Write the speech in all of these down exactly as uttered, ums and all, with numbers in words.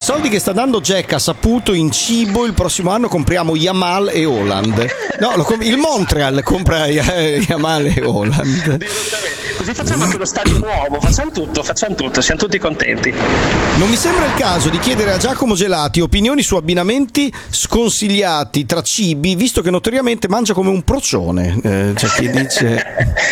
soldi che sta dando Jack ha saputo in cibo, il prossimo anno compriamo Yamal e Haaland. No, lo com- il Montreal compra Yamal e Haaland. Così facciamo anche lo stadio nuovo, facciamo tutto, facciamo tutto, siamo tutti contenti. Non mi sembra il caso di chiedere a Giacomo Gelati opinioni su abbinamenti sconsigliati tra cibi, visto che notoriamente mangia come un procione. Eh, c'è chi dice...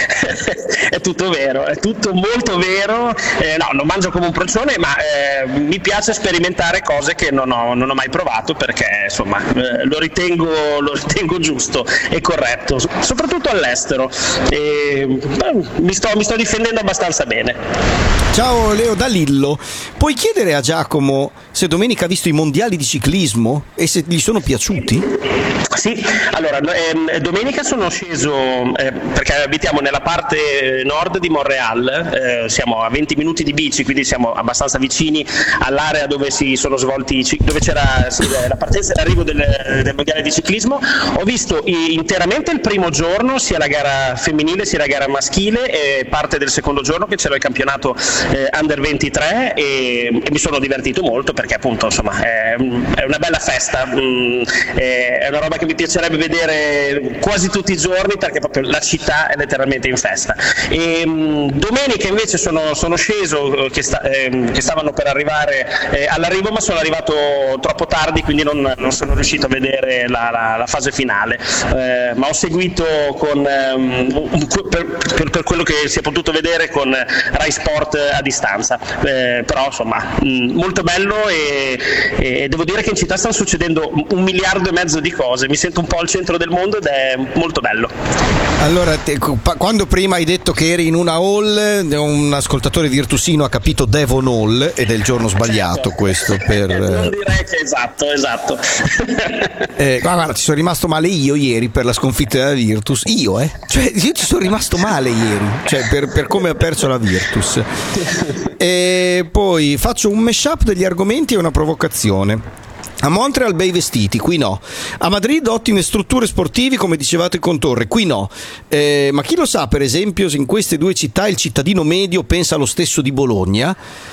È tutto vero, è tutto molto vero. Eh, no, non mangio come un procione, ma eh, mi piace sperimentare cose che non ho, non ho mai provato, perché insomma eh, lo ritengo, lo ritengo giusto e corretto, soprattutto all'estero. E, beh, mi sto mi sto difendendo abbastanza bene. Ciao Leo da Lillo, puoi chiedere a Giacomo se domenica ha visto i mondiali di ciclismo e se gli sono piaciuti? Sì, allora ehm, domenica sono sceso eh, perché abitiamo nella parte nord di Montréal, eh, siamo a venti minuti di bici, quindi siamo abbastanza vicini all'area dove si sono svolti, dove c'era la partenza e l'arrivo del, del mondiale di ciclismo. Ho visto interamente il primo giorno, sia la gara femminile sia la gara maschile, e parte del secondo giorno che c'era il campionato eh, under ventitré, e, e mi sono divertito molto perché appunto insomma è, è una bella festa, mh, è una roba che mi piacerebbe vedere quasi tutti i giorni, perché proprio la città è letteralmente in festa. E, mh, domenica invece sono, sono sceso che, sta, eh, che stavano per arrivare eh, all'arrivo, ma sono arrivato troppo tardi, quindi non, non sono riuscito a vedere la, la, la fase finale, eh, ma ho seguito con, um, per, per, per quello che si è potuto vedere con Rai Sport a distanza, eh, però insomma mh, molto bello, e, e devo dire che in città stanno succedendo un miliardo e mezzo di cose, mi sento un po' al centro del mondo ed è molto bello. Allora, te, quando prima hai detto che eri in una hall, un ascoltatore virtusino ha capito Devon Hall, ed è il giorno sbagliato, certo. Questo per... Non direi che esatto, esatto. Eh, guarda, ci sono rimasto male io ieri per la sconfitta della Virtus, io eh, cioè io ci sono rimasto male ieri, cioè per, per come ha perso la Virtus. E poi faccio un mashup degli argomenti e una provocazione. A Montreal bei vestiti, qui no. A Madrid ottime strutture sportive, come dicevate con Torre, qui no. Eh, ma chi lo sa, per esempio, se in queste due città il cittadino medio pensa lo stesso di Bologna?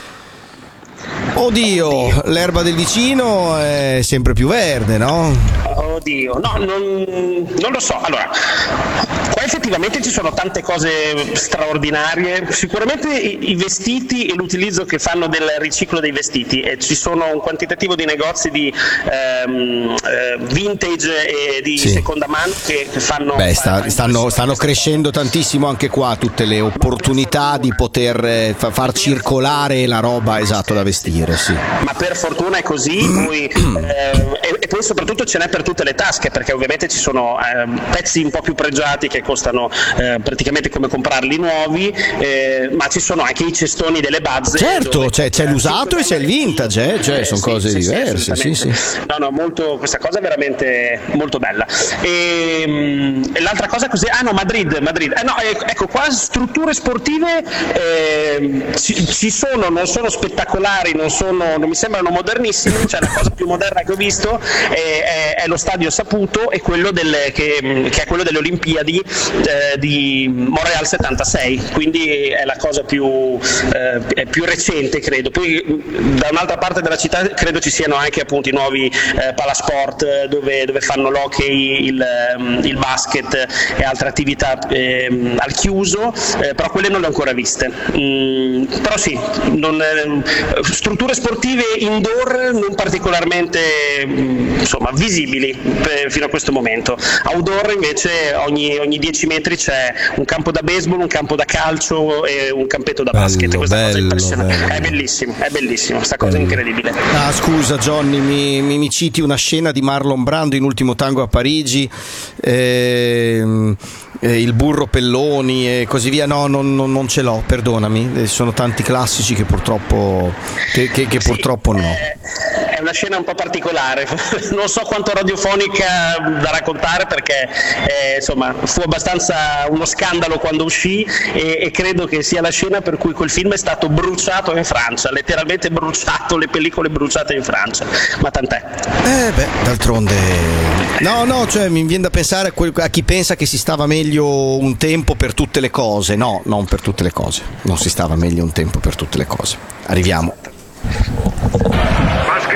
Oddio, Oddio. L'erba del vicino è sempre più verde, no? Oddio, no, non, non lo so. Allora, qua effettivamente ci sono tante cose straordinarie, sicuramente i, i vestiti e l'utilizzo che fanno del riciclo dei vestiti, e ci sono un quantitativo di negozi di ehm, eh, vintage e di sì. seconda mano che, che fanno... Beh, sta, stanno, stanno crescendo tantissimo anche qua tutte le opportunità di poter fa, far circolare la roba, esatto, da vestire, sì. Ma per fortuna è così, poi, eh, e, e poi soprattutto ce n'è per tutte le tasche, perché ovviamente ci sono eh, pezzi un po' più pregiati che costano eh, praticamente come comprarli nuovi, eh, ma ci sono anche i cestoni delle bazze. Certo, c'è, c'è l'usato e c'è il vintage, eh? Cioè, eh, sono sì, cose sì, diverse. Sì, sì. No, no, molto, questa cosa è veramente molto bella. E, mh, l'altra cosa così, ah no, Madrid, Madrid. Eh, no, ecco, qua strutture sportive eh, ci, ci sono, non sono spettacolari, non, sono, non mi sembrano modernissime, cioè la cosa più moderna che ho visto è, è, è lo stadio Saputo, e quello delle, che, che è quello delle Olimpiadi eh, di Montreal settantasei, quindi è la cosa più, eh, è più recente, credo. Poi da un'altra parte della città credo ci siano anche appunto i nuovi eh, palasport dove, dove fanno l'hockey, il, il basket e altre attività eh, al chiuso, eh, però quelle non le ho ancora viste. Mm, però sì, non, eh, strutture sportive indoor non particolarmente mm, insomma visibili per, fino a questo momento. Outdoor invece ogni, ogni dieci metri c'è un campo da baseball, un campo da calcio e un campetto da bello, basket. Questa bello, cosa è impressionante, bello. È bellissimo, è bellissimo, questa cosa è incredibile. Ah, scusa Johnny, mi, mi, mi citi una scena di Marlon Brando in Ultimo tango a Parigi, ehm, eh, il burro Pelloni e così via. No, non, non, non ce l'ho, perdonami, eh, sono tanti classici che purtroppo che, che, che sì, purtroppo no. È, è una scena un po' particolare, non so quanto radiofonica da raccontare, perché eh, insomma fu abbastanza uno scandalo quando uscì, e, e credo che sia la scena per cui quel film è stato bruciato in Francia, letteralmente bruciato, le pellicole bruciate in Francia, ma tant'è. Eh beh, d'altronde no, no, cioè mi viene da pensare a, quel, a chi pensa che si stava meglio un tempo per tutte le cose. No, non per tutte le cose, non si stava meglio un tempo per tutte le cose. Arriviamo